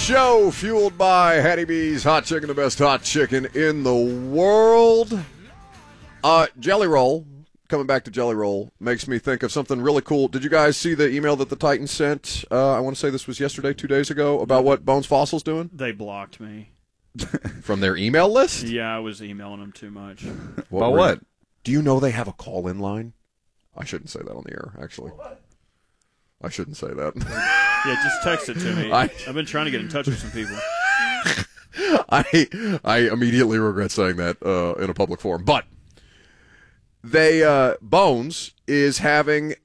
show fueled by Hattie B's Hot Chicken, the best hot chicken in the world. Jelly Roll, coming back to Jelly Roll, makes me think of something really cool. Did you guys see the email that the Titans sent? I want to say this was yesterday, 2 days ago, about what Bones Fossil's doing? They blocked me. From their email list? Yeah, I was emailing them too much. What? Do you know they have a call-in line? I shouldn't say that on the air, actually. I shouldn't say that. Yeah, just text it to me. I've been trying to get in touch with some people. I immediately regret saying that in a public forum. But Bones is having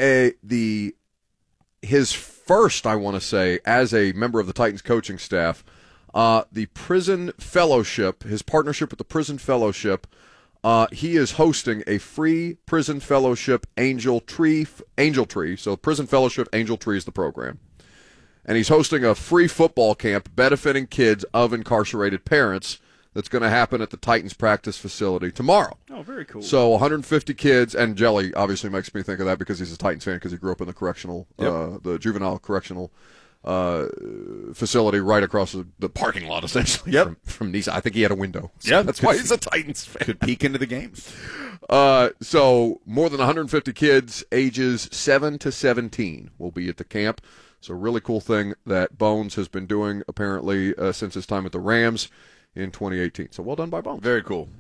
his first, I want to say, as a member of the Titans coaching staff, the Prison Fellowship, his partnership with the Prison Fellowship. He is hosting a free Prison Fellowship Angel Tree. So Prison Fellowship Angel Tree is the program. And he's hosting a free football camp benefiting kids of incarcerated parents that's going to happen at the Titans practice facility tomorrow. Oh, very cool. So 150 kids, and Jelly obviously makes me think of that because he's a Titans fan because he grew up in the correctional, the juvenile correctional facility right across the parking lot, essentially, from Nice. I think he had a window. So that's why he's a Titans fan. Could peek into the games. So more than 150 kids ages 7 to 17 will be at the camp. So really cool thing that Bones has been doing, apparently, since his time at the Rams in 2018. So well done by Bones. Very cool.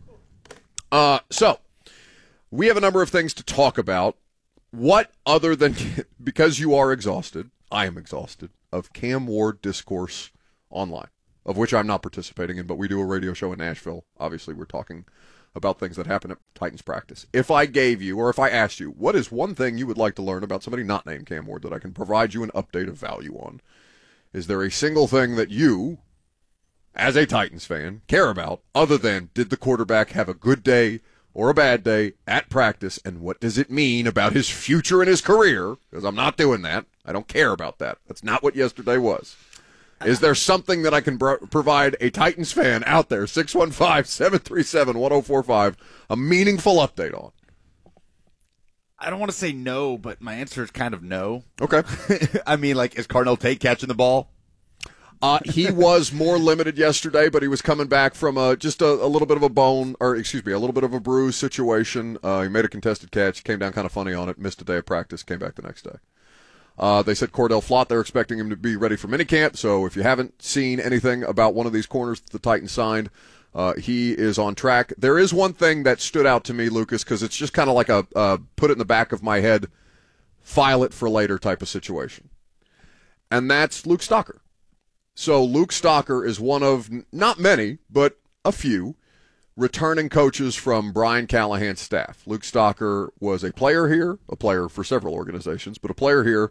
So we have a number of things to talk about. What other than, because you are exhausted, I am exhausted, of Cam Ward discourse online, of which I'm not participating in, but we do a radio show in Nashville. Obviously, we're talking about things that happen at Titans practice. If I gave you, or if I asked you, what is one thing you would like to learn about somebody not named Cam Ward that I can provide you an update of value on? Is there a single thing that you, as a Titans fan, care about other than did the quarterback have a good day or a bad day at practice, and what does it mean about his future and his career? Because I'm not doing that. I don't care about that. That's not what yesterday was. Is there something that I can provide a Titans fan out there, 615-737-1045, a meaningful update on? I don't want to say no, but my answer is kind of no. Okay. I mean, like, is Cardinal Tate catching the ball? He was more limited yesterday, but he was coming back from just a little bit of a a little bit of a bruise situation. He made a contested catch, came down kind of funny on it, missed a day of practice, came back the next day. They said Cordell Flott, they're expecting him to be ready for minicamp, so if you haven't seen anything about one of these corners that the Titans signed, he is on track. There is one thing that stood out to me, Lucas, because it's just kind of like a put it in the back of my head, file it for later type of situation. And that's Luke Stocker. So Luke Stocker is one of, not many, but a few, returning coaches from Brian Callahan's staff. Luke Stocker was a player here, a player for several organizations, but a player here.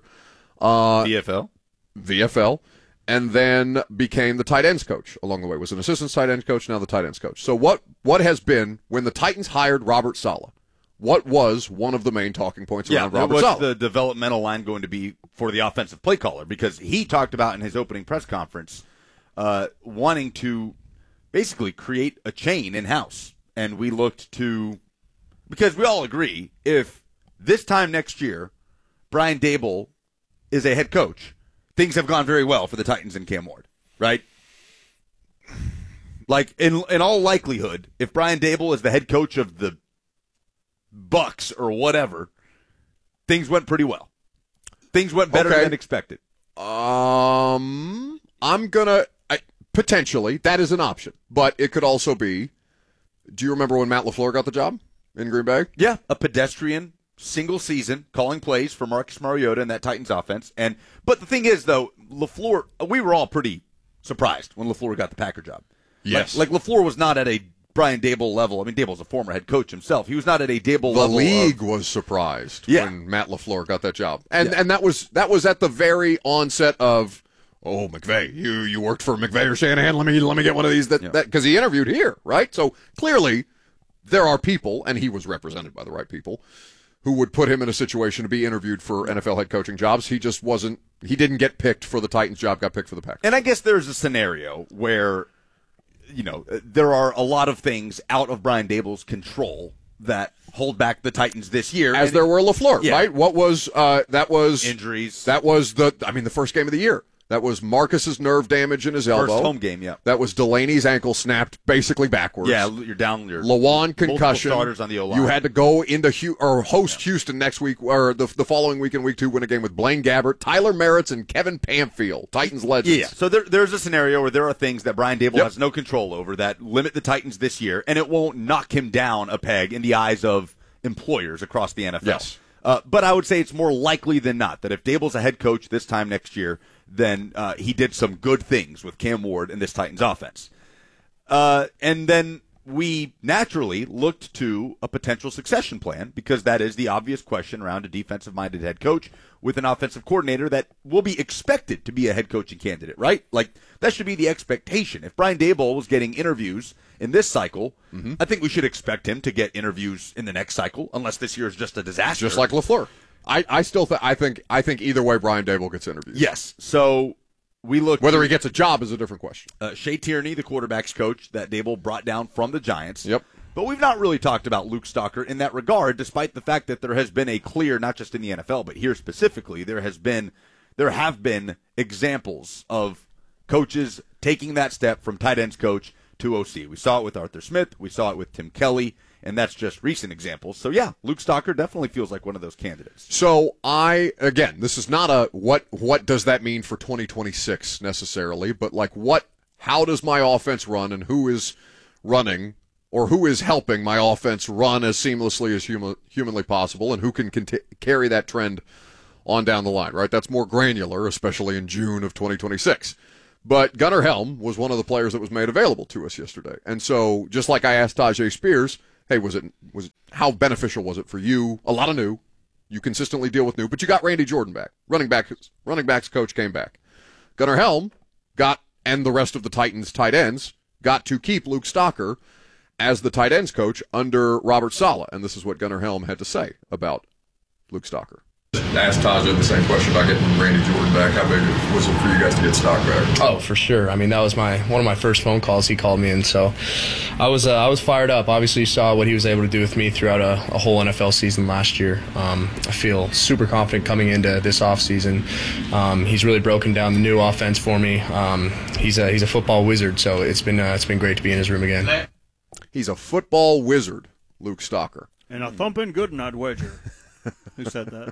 VFL, and then became the tight ends coach along the way. Was an assistant tight ends coach, now the tight ends coach. So what has been, when the Titans hired Robert Saleh, what was one of the main talking points around Robert Saleh? What's the developmental line going to be for the offensive play caller? Because he talked about in his opening press conference wanting to basically create a chain in-house. And we looked to, because we all agree, if this time next year Brian Daboll is a head coach, things have gone very well for the Titans and Cam Ward, right? Like, in all likelihood, if Brian Daboll is the head coach of the Bucks or whatever, things went pretty well. Things went better than expected. I'm going to, potentially, that is an option. But it could also be, do you remember when Matt LaFleur got the job in Green Bay? Yeah, a pedestrian, single season, calling plays for Marcus Mariota and that Titans offense. But the thing is, though, LaFleur, we were all pretty surprised when LaFleur got the Packer job. Yes. Like LaFleur was not at a Brian Daboll level. I mean, Daboll's a former head coach himself. He was not at a Daboll level. The league was surprised when Matt LaFleur got that job. And that was at the very onset of, oh, McVay, you worked for McVay or Shanahan. Let me get one of these because he interviewed here, right? So clearly there are people, and he was represented by the right people, who would put him in a situation to be interviewed for NFL head coaching jobs. He just wasn't. He didn't get picked for the Titans job. Got picked for the Packers. And I guess there's a scenario where, there are a lot of things out of Brian Daboll's control that hold back the Titans this year. As there were LaFleur, right? What was that was injuries. That was the first game of the year. That was Marcus's nerve damage in his elbow. First home game, yeah. That was Delaney's ankle snapped basically backwards. Yeah, you're down. Lawan concussion. Starters on the O-line. You had to go into host Houston next week, or the following week in week 2, win a game with Blaine Gabbert, Tyler Merritz, and Kevin Pamfield, Titans legends. Yeah, so there's a scenario where there are things that Brian Daboll has no control over that limit the Titans this year, and it won't knock him down a peg in the eyes of employers across the NFL. Yes. But I would say it's more likely than not that if Daboll's a head coach this time next year, then he did some good things with Cam Ward in this Titans offense. And then we naturally looked to a potential succession plan because that is the obvious question around a defensive-minded head coach with an offensive coordinator that will be expected to be a head coaching candidate, right? Like, that should be the expectation. If Brian Daboll was getting interviews in this cycle, I think we should expect him to get interviews in the next cycle, unless this year is just a disaster. Just like LaFleur. I still think either way Brian Daboll gets interviewed. Yes. So we look whether he gets a job is a different question. Shea Tierney, the quarterback's coach that Daboll brought down from the Giants. Yep. But we've not really talked about Luke Stalker in that regard, despite the fact that there has been a clear, not just in the NFL, but here specifically, there have been examples of coaches taking that step from tight ends coach to OC. We saw it with Arthur Smith. We saw it with Tim Kelly. And that's just recent examples. So, yeah, Luke Stalker definitely feels like one of those candidates. So, this is not a what does that mean for 2026 necessarily, but like how does my offense run and who is running or who is helping my offense run as seamlessly as humanly possible and who can carry that trend on down the line, right? That's more granular, especially in June of 2026. But Gunnar Helm was one of the players that was made available to us yesterday. And so, just like I asked Tajay Spears, hey, was it how beneficial was it for you? A lot of new. You consistently deal with new, but you got Randy Jordan back. Running backs coach came back. Gunnar Helm and the rest of the Titans tight ends got to keep Luke Stalker as the tight ends coach under Robert Saleh. And this is what Gunnar Helm had to say about Luke Stalker. I asked Tajay the same question about getting Randy Jordan back. How big was it for you guys to get Stock back? Oh, for sure. I mean, that was one of my first phone calls he called me, and so I was fired up. Obviously, you saw what he was able to do with me throughout a whole NFL season last year. I feel super confident coming into this offseason. He's really broken down the new offense for me. He's a football wizard, so it's been great to be in his room again. He's a football wizard, Luke Stalker. And a thumping Goodnight Wedger. Who said that?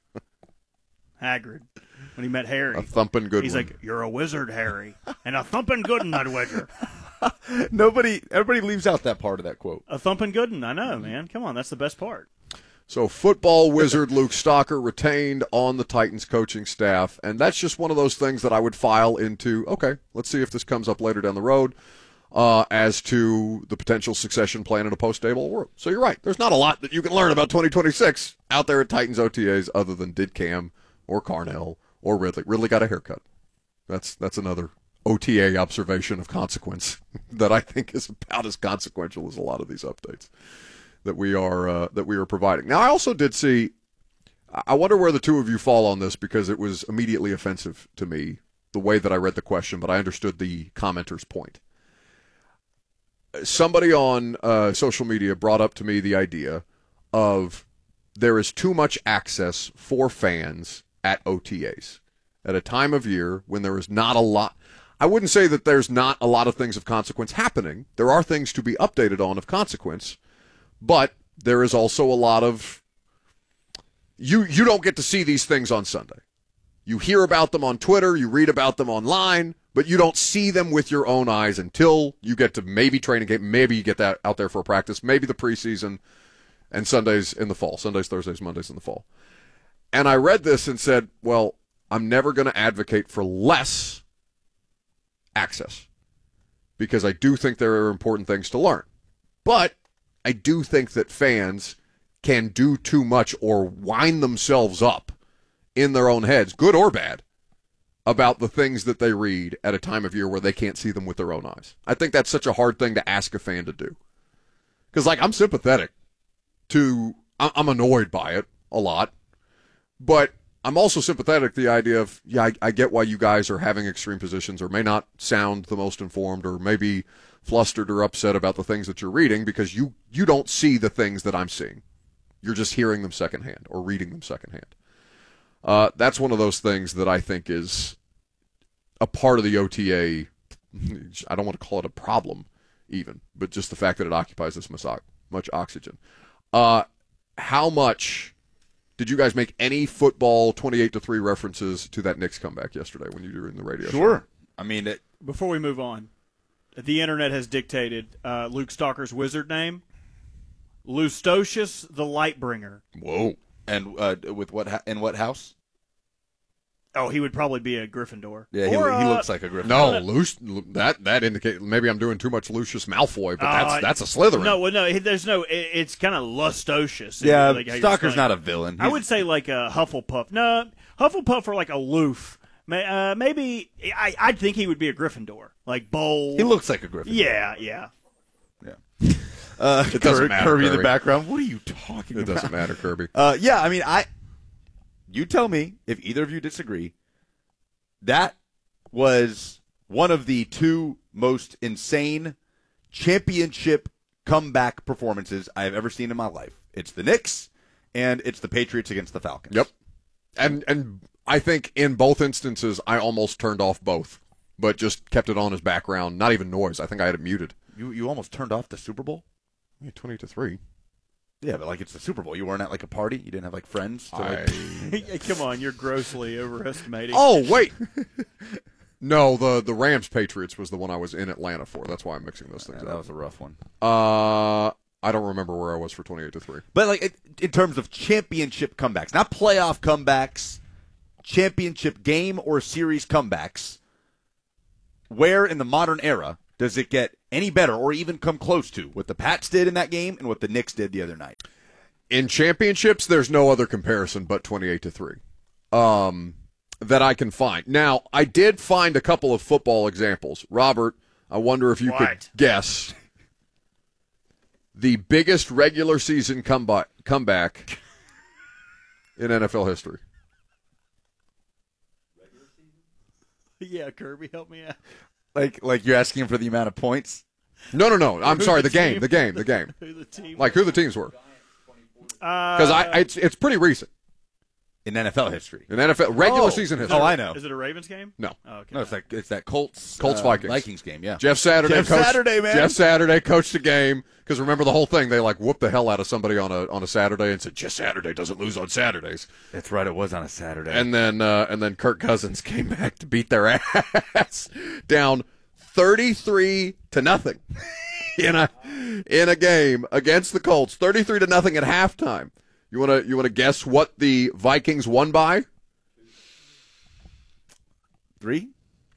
Hagrid. When he met Harry. A thumping good He's one. like, you're a wizard, Harry. And a thumping Goodnight Wedger. Everybody leaves out that part of that quote. A thumping Gooden. I know, man. Come on, that's the best part. So football wizard Luke Stalker retained on the Titans coaching staff, and that's just one of those things that I would file into, okay, let's see if this comes up later down the road. As to the potential succession plan in a post-Daboll world. So you're right. There's not a lot that you can learn about 2026 out there at Titans OTAs other than did Cam or Carnell or Ridley. Ridley got a haircut. That's another OTA observation of consequence that I think is about as consequential as a lot of these updates that we are providing. Now, I also did see, I wonder where the two of you fall on this because it was immediately offensive to me, the way that I read the question, but I understood the commenter's point. Somebody on social media brought up to me the idea of there is too much access for fans at OTAs at a time of year when there is not a lot. I wouldn't say that there's not a lot of things of consequence happening. There are things to be updated on of consequence, but there is also a lot of you don't get to see these things on Sunday. You hear about them on Twitter, you read about them online, but you don't see them with your own eyes until you get to maybe training game, maybe you get that out there for a practice, maybe the preseason, and Sundays in the fall, Sundays, Thursdays, Mondays in the fall. And I read this and said, well, I'm never going to advocate for less access because I do think there are important things to learn. But I do think that fans can do too much or wind themselves up in their own heads, good or bad, about the things that they read at a time of year where they can't see them with their own eyes. I think that's such a hard thing to ask a fan to do. Because, I'm sympathetic to, I'm annoyed by it a lot, but I'm also sympathetic to the idea of, I get why you guys are having extreme positions or may not sound the most informed or maybe flustered or upset about the things that you're reading because you don't see the things that I'm seeing. You're just hearing them secondhand or reading them secondhand. That's one of those things that I think is a part of the OTA. I don't want to call it a problem, even, but just the fact that it occupies this much oxygen. How much did you guys make any football 28-3 references to that Knicks comeback yesterday when you were in the radio show? Sure. I mean, Before we move on, the internet has dictated Luke Stalker's wizard name, Lustocius the Lightbringer. Whoa. and with what in what house? Oh, he would probably be a Gryffindor. Yeah, he looks like a Gryffindor. No, that indicates maybe I'm doing too much Lucius Malfoy, but that's a Slytherin. No, it's kind of Lustocious. Yeah, like Stalker's not a villain. I would say like a Hufflepuff. No, Hufflepuff are like aloof. Maybe I'd think he would be a Gryffindor, like bold. He looks like a Gryffindor. Yeah. It doesn't matter, Kirby in the Kirby. background. What are you talking about? It doesn't matter, Kirby. Yeah, I mean, you tell me if either of you disagree. That was one of the two most insane championship comeback performances I have ever seen in my life. It's the Knicks and it's the Patriots against the Falcons. Yep. And I think in both instances I almost turned off both, but just kept it on as background, not even noise. I think I had it muted. You almost turned off the Super Bowl? Yeah, 20-3. Yeah, but like it's the Super Bowl. You weren't at like a party. You didn't have like friends. Come on, you're grossly overestimating. Oh wait, no, the Rams Patriots was the one I was in Atlanta for. That's why I'm mixing those things that up. was a rough one. I don't remember where I was for 28-3. But like in terms of championship comebacks, not playoff comebacks, championship game or series comebacks, where in the modern era does it get any better or even come close to what the Pats did in that game and what the Knicks did the other night? In championships, there's no other comparison but 28-3 that I can find. Now, I did find a couple of football examples. Robert, I wonder if you could guess the biggest regular season comeback in NFL history. Yeah, Kirby, help me out. Like you're asking for the amount of points? No. I'm sorry, the game. Who the team? Like who the teams were. Because it's pretty recent In NFL history. in NFL regular season history. Oh, I know. Is it a Ravens game? No. Oh, okay. No, it's that Colts Vikings game, yeah. Jeff Saturday man. Jeff Saturday coached the game because remember the whole thing. They like whooped the hell out of somebody on a Saturday and said Jeff Saturday doesn't lose on Saturdays. That's right, it was on a Saturday. And then Kirk Cousins came back to beat their ass down 33-0 in a game against the Colts, 33-0 at halftime. You wanna guess what the Vikings won by? 3?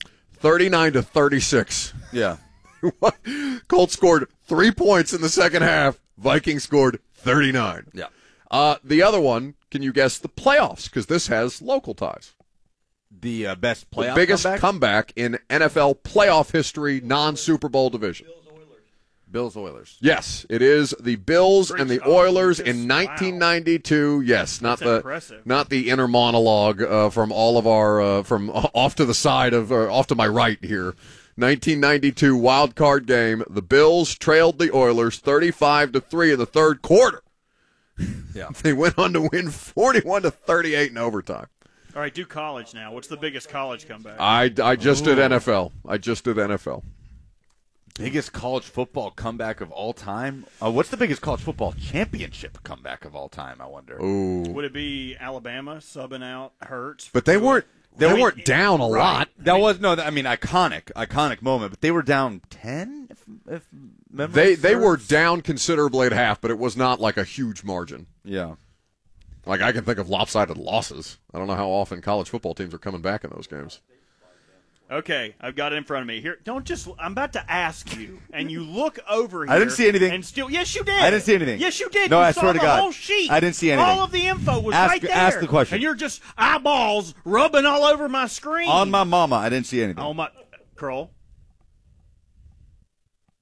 39-36. Yeah. Colts scored 3 points in the second half. Vikings scored 39. Yeah. The other one, can you guess the playoffs? Because this has local ties. The best playoff The biggest comeback in NFL playoff history, non-Super Bowl division. Bills Oilers. Yes, it is the Bills and the Oilers in wow. 1992. Yes, not impressive. the inner monologue from all of our from off to the side of off to my right here. 1992 wild card game. The Bills trailed the Oilers 35-3 in the third quarter. Yeah. They went on to win 41-38 in overtime. All right, do college now. What's the biggest college comeback? I just did NFL. I just did NFL. Biggest college football comeback of all time? What's the biggest college football championship comeback of all time, I wonder? Ooh. Would it be Alabama subbing out Hurts? But they weren't down a lot. That was iconic moment, but they were down 10 if memory They were serves? down considerably at half, but it was not like a huge margin. Yeah. Like I can think of lopsided losses. I don't know how often college football teams are coming back in those games. Okay, I've got it in front of me. Here, I'm about to ask you, and you look over here. I didn't see anything. And still, yes, you did. I didn't see anything. Yes, you did. No, you I saw swear to the God. whole sheet. I didn't see anything. All of the info was right there. Ask the question. And you're just eyeballs rubbing all over my screen. On my mama, I didn't see anything. Oh my, Kroll.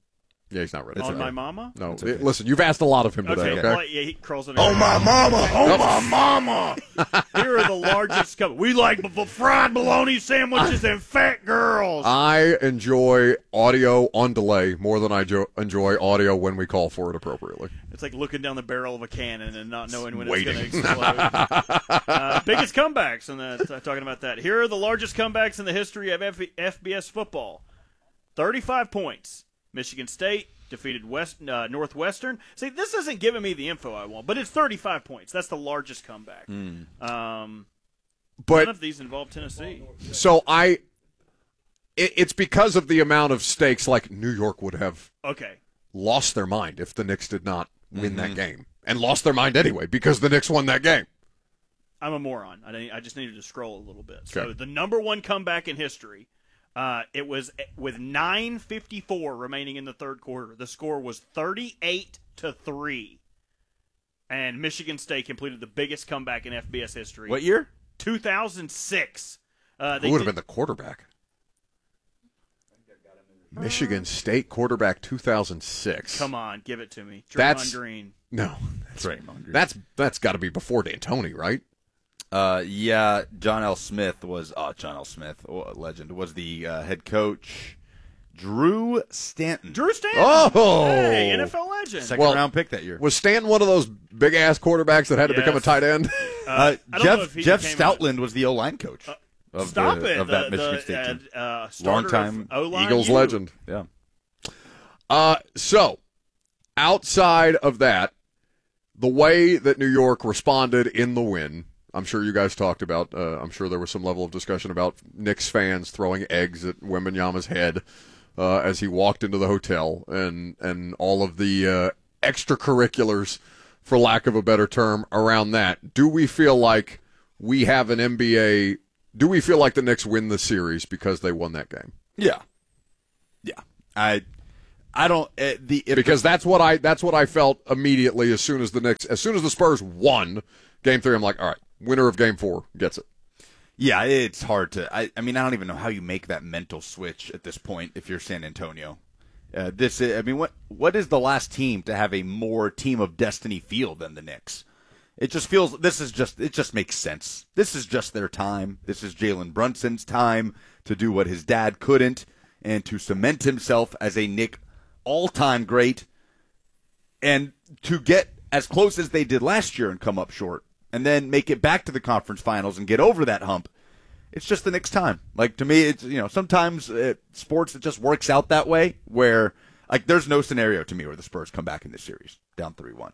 Yeah, he's not ready. On my mama? No, listen, you've asked a lot of him today. Okay. Well, yeah, he crawls in. Oh, my mama! Oh, my mama! Here are the largest. We like fried bologna sandwiches and fat girls. I enjoy audio on delay more than I enjoy audio when we call for it appropriately. It's like looking down the barrel of a cannon and not knowing when Waiting. it's going to explode. Biggest comebacks, and talking about that. Here are the largest comebacks in the history of FBS football. 35 points. Michigan State defeated Northwestern. See, this isn't giving me the info I want, but it's 35 points. That's the largest comeback. None of these involve Tennessee. So it's because of the amount of stakes. Like New York would have lost their mind if the Knicks did not win that game, and lost their mind anyway because the Knicks won that game. I'm a moron. I just needed to scroll a little bit. So the number one comeback in history. It was with 9:54 remaining in the third quarter. The score was 38-3, and Michigan State completed the biggest comeback in FBS history. What year? 2006. Who would have been the quarterback? Michigan State quarterback 2006. Come on, give it to me. Draymond Green. No, that's got to be before D'Antoni, right? Yeah, John L. Smith, legend, was the head coach. Drew Stanton. Oh! Hey, NFL legend. Second round pick that year. Was Stanton one of those big-ass quarterbacks that had to become a tight end? Jeff Stoutland was the O-line coach of that Michigan State team. Long-time Eagles legend. Yeah. So, outside of that, the way that New York responded in the win, I'm sure you guys talked about, I'm sure there was some level of discussion about Knicks fans throwing eggs at Wembanyama's head as he walked into the hotel and all of the extracurriculars, for lack of a better term, around that. Do we feel like we have an NBA, do we feel like the Knicks win the series because they won that game? Yeah. I don't because that's what I felt immediately as soon as the Spurs won Game 3. I'm like, all right, winner of Game 4 gets it. Yeah, it's hard to. I mean, I don't even know how you make that mental switch at this point if you're San Antonio. What is the last team to have a more team of destiny feel than the Knicks? It just feels it just makes sense. This is just their time. This is Jalen Brunson's time to do what his dad couldn't and to cement himself as a Knick all-time great and to get as close as they did last year and come up short and then make it back to the conference finals and get over that hump. It's just the Knicks' time. Like, to me, it's, sometimes sports, it just works out that way where, like, there's no scenario to me where the Spurs come back in this series down 3-1.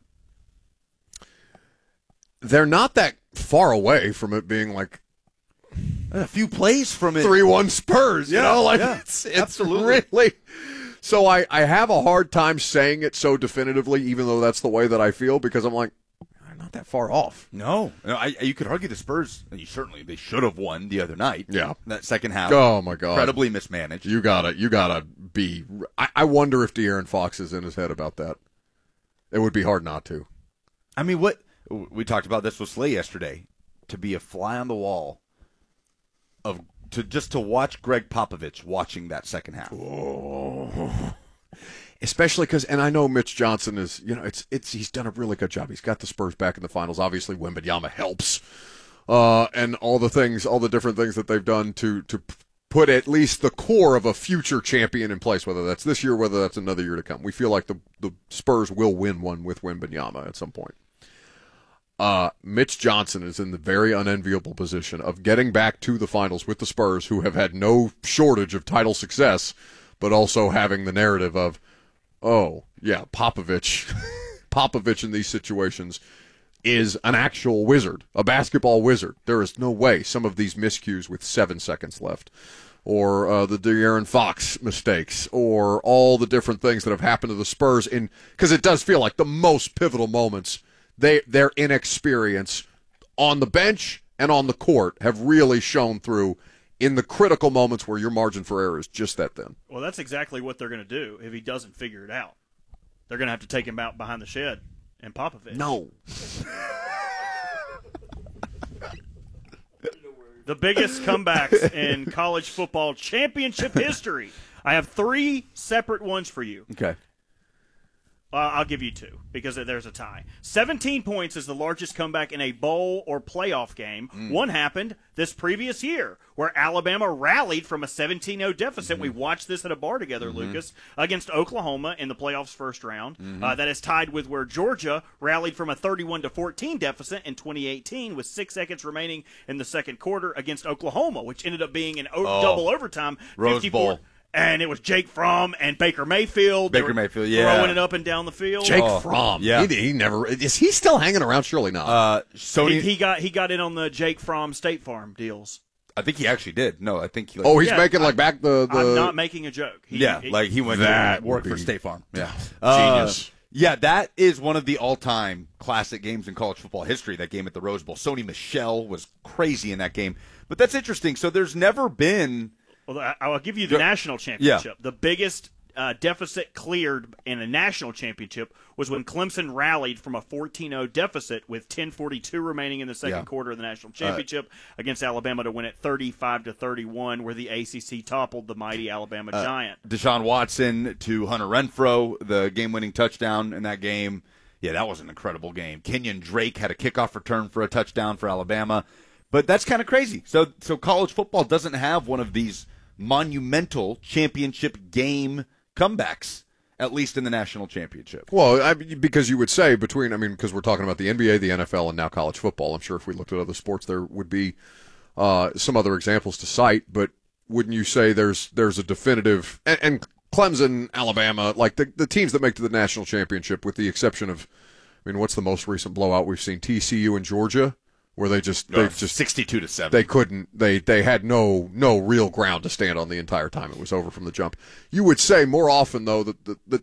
They're not that far away from it being like a few plays from it. 3-1 Spurs, it's absolutely. Really. So I have a hard time saying it so definitively, even though that's the way that I feel, because I'm like, I'm not that far off. No, you could argue the Spurs, they should have won the other night. Yeah. That second half. Oh, my God. Incredibly mismanaged. You gotta be, I wonder if De'Aaron Fox is in his head about that. It would be hard not to. I mean, we talked about this with Slay yesterday, to be a fly on the wall to watch Greg Popovich watching that second half. Oh. Especially because, and I know Mitch Johnson is, he's done a really good job. He's got the Spurs back in the finals. Obviously, Wembanyama helps, and all the different things that they've done to put at least the core of a future champion in place, whether that's this year, whether that's another year to come. We feel like the Spurs will win one with Wembanyama at some point. Mitch Johnson is in the very unenviable position of getting back to the finals with the Spurs, who have had no shortage of title success, but also having the narrative of, oh, yeah, Popovich in these situations is an actual wizard, a basketball wizard. There is no way some of these miscues with 7 seconds left, or the De'Aaron Fox mistakes, or all the different things that have happened to the Spurs, because it does feel like the most pivotal moments, their inexperience on the bench and on the court have really shown through in the critical moments where your margin for error is just that thin. Well, that's exactly what they're going to do if he doesn't figure it out. They're going to have to take him out behind the shed and Popovich. No. The biggest comebacks in college football championship history. I have 3 separate ones for you. Okay. I'll give you 2 because there's a tie. 17 points is the largest comeback in a bowl or playoff game. One happened this previous year where Alabama rallied from a 17-0 deficit. We watched this at a bar together, Lucas, against Oklahoma in the playoffs first round. That is tied with where Georgia rallied from a 31-14 deficit in 2018 with 6 seconds remaining in the second quarter against Oklahoma, which ended up being an double overtime. Rose Bowl. And it was Jake Fromm and Baker Mayfield. Baker Mayfield, yeah. Throwing it up and down the field. Jake Fromm. yeah. He never is. He still hanging around? Surely not. Sony. He got in on the Jake Fromm State Farm deals. I think he actually did. No, I think he. He's making back the. I'm not making a joke. He went that to work would for be State Farm. Yeah, genius. Yeah, that is one of the all-time classic games in college football history. That game at the Rose Bowl. Sony Michel was crazy in that game. But that's interesting. So there's never been. Well, I'll give you the national championship. Yeah. The biggest deficit cleared in a national championship was when Clemson rallied from a 14-0 deficit with 10:42 remaining in the second quarter of the national championship against Alabama to win it 35-31, where the ACC toppled the mighty Alabama Giant. Deshaun Watson to Hunter Renfrow, the game-winning touchdown in that game. Yeah, that was an incredible game. Kenyon Drake had a kickoff return for a touchdown for Alabama. But that's kind of crazy. So college football doesn't have one of these monumental championship game comebacks, at least in the national championship. Well, because you would say because we're talking about the NBA, the NFL, and now college football. I'm sure if we looked at other sports, there would be some other examples to cite. But wouldn't you say there's a definitive and Clemson, Alabama, like the teams that make to the national championship, with the exception of, what's the most recent blowout we've seen? TCU and Georgia. Where they just 62-7. They couldn't. They had no real ground to stand on the entire time. It was over from the jump. You would say more often though that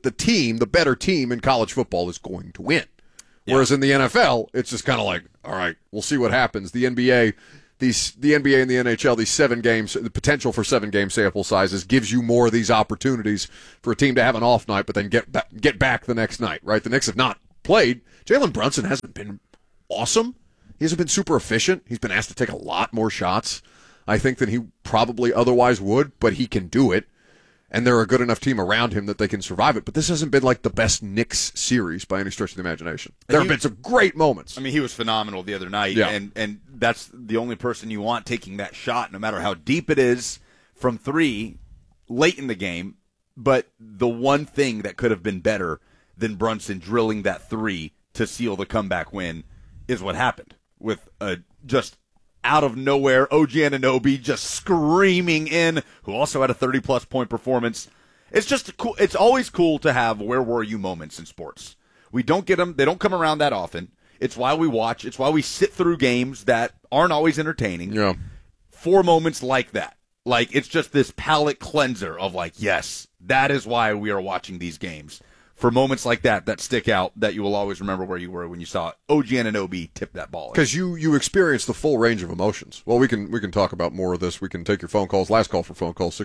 the better team in college football is going to win. Whereas in the NFL, it's just kind of like, all right, we'll see what happens. The NBA, the NBA and the NHL, these 7 games, the potential for 7-game sample sizes gives you more of these opportunities for a team to have an off night, but then get back the next night. Right? The Knicks have not played. Jalen Brunson hasn't been awesome. He hasn't been super efficient. He's been asked to take a lot more shots, I think, than he probably otherwise would, but he can do it. And they're a good enough team around him that they can survive it. But this hasn't been like the best Knicks series by any stretch of the imagination. There have been some great moments. He was phenomenal the other night, and that's the only person you want taking that shot, no matter how deep it is, from 3 late in the game. But the one thing that could have been better than Brunson drilling that 3 to seal the comeback win is what happened. With just out of nowhere, OG Anunoby just screaming in, who also had a 30-plus point performance. It's just cool. It's always cool to have where were you moments in sports. We don't get them. They don't come around that often. It's why we watch. It's why we sit through games that aren't always entertaining. Yeah. For moments like that. Like, it's just this palate cleanser of like, yes, that is why we are watching these games. For moments like that stick out, that you will always remember where you were when you saw OG Anunoby tip that ball. Because you experience the full range of emotions. Well, we can talk about more of this. We can take your phone calls. Last call for phone calls,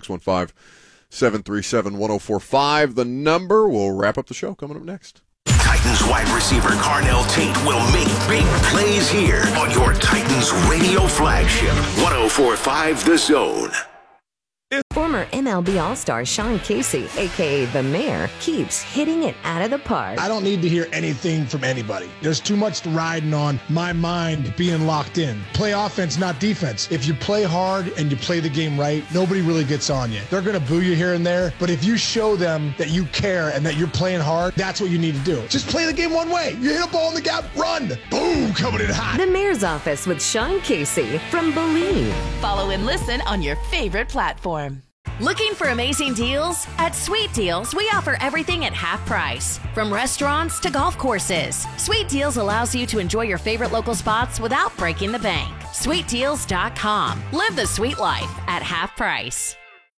615-737-1045. The number. We'll wrap up the show coming up next. Titans wide receiver Carnell Tate will make big plays here on your Titans radio flagship, 104.5 The Zone. Former MLB All-Star Sean Casey, a.k.a. The Mayor, keeps hitting it out of the park. I don't need to hear anything from anybody. There's too much riding on my mind being locked in. Play offense, not defense. If you play hard and you play the game right, nobody really gets on you. They're going to boo you here and there, but if you show them that you care and that you're playing hard, that's what you need to do. Just play the game one way. You hit a ball in the gap, run. Boom, coming in hot. The Mayor's Office with Sean Casey from Believe. Follow and listen on your favorite platform. Looking for amazing deals? At Sweet Deals, we offer everything at half price. From restaurants to golf courses, Sweet Deals allows you to enjoy your favorite local spots without breaking the bank. SweetDeals.com. Live the sweet life at half price.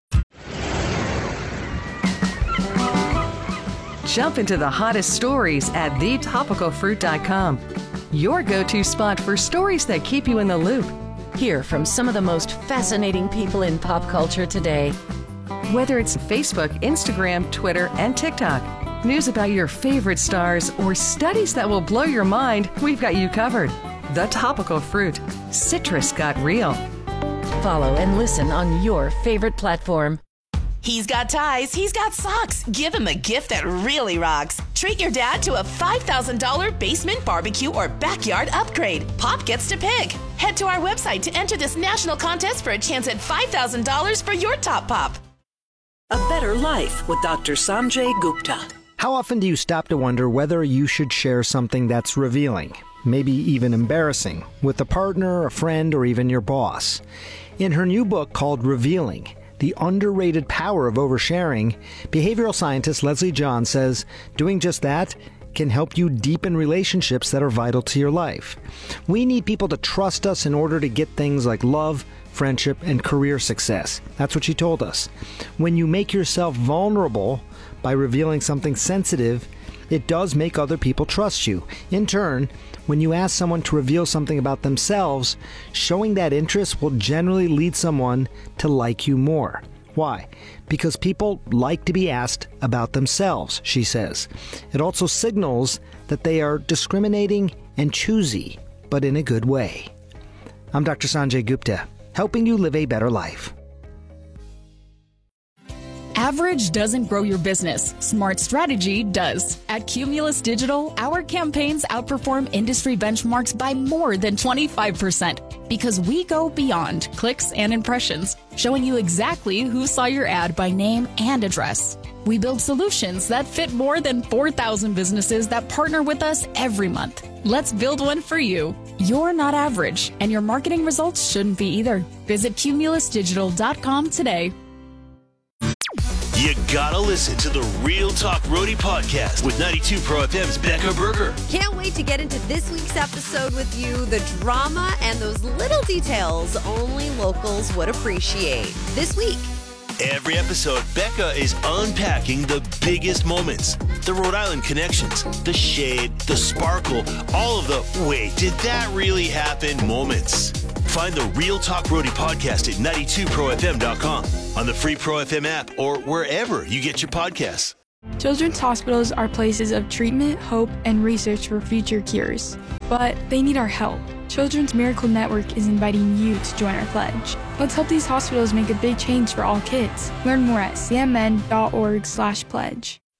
Jump into the hottest stories at thetopicalfruit.com. Your go-to spot for stories that keep you in the loop. Hear from some of the most fascinating people in pop culture today. Whether it's Facebook, Instagram, Twitter, and TikTok, news about your favorite stars, or studies that will blow your mind, we've got you covered. The Topical Fruit. Citrus got real. Follow and listen on your favorite platform. He's got ties, he's got socks. Give him a gift that really rocks. Treat your dad to a $5,000 basement barbecue or backyard upgrade. Pop gets to pick. Head to our website to enter this national contest for a chance at $5,000 for your top pop. A Better Life with Dr. Sanjay Gupta. How often do you stop to wonder whether you should share something that's revealing, maybe even embarrassing, with a partner, a friend, or even your boss? In her new book called Revealing, The Underrated Power of Oversharing, behavioral scientist Leslie John says doing just that can help you deepen relationships that are vital to your life. We need people to trust us in order to get things like love, friendship, and career success. That's what she told us. When you make yourself vulnerable by revealing something sensitive, it does make other people trust you. In turn, when you ask someone to reveal something about themselves, showing that interest will generally lead someone to like you more. Why? Because people like to be asked about themselves, she says. It also signals that they are discriminating and choosy, but in a good way. I'm Dr. Sanjay Gupta, helping you live a better life. Average doesn't grow your business. Smart strategy does. At Cumulus Digital, our campaigns outperform industry benchmarks by more than 25% because we go beyond clicks and impressions, showing you exactly who saw your ad by name and address. We build solutions that fit more than 4,000 businesses that partner with us every month. Let's build one for you. You're not average, and your marketing results shouldn't be either. Visit cumulusdigital.com today. You gotta listen to the Real Talk Roadie podcast with 92 Pro FM's Becca Berger. Can't wait to get into this week's episode with you. The drama and those little details only locals would appreciate. This week. Every episode, Becca is unpacking the biggest moments, the Rhode Island connections, the shade, the sparkle, all of the wait, did that really happen moments. Find the Real Talk Roadie podcast at 92profm.com, on the free Pro FM app, or wherever you get your podcasts. Children's hospitals are places of treatment, hope, and research for future cures. But they need our help. Children's Miracle Network is inviting you to join our pledge. Let's help these hospitals make a big change for all kids. Learn more at cmn.org/pledge.